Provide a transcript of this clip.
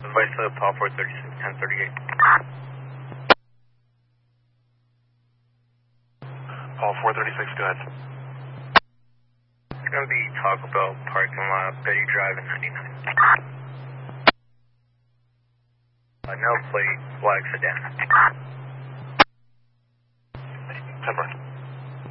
Advice to Paul 436, 1038. Paul 436, go ahead. It's going to be Taco Bell parking lot, Betty Drive and 99. No plate, black sedan. 10-4.